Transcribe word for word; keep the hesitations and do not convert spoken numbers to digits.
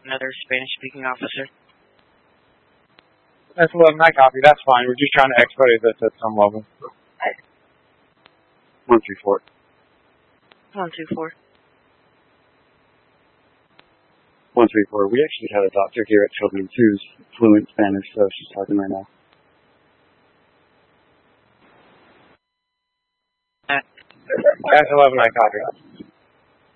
Another Spanish-speaking officer. That's eleven, I copy. That's fine. We're just trying to expedite this at some level. one three four. one two four. one three four. We actually had a doctor here at Children's who's fluent Spanish, so she's talking right now. Uh, That's eleven, I copy.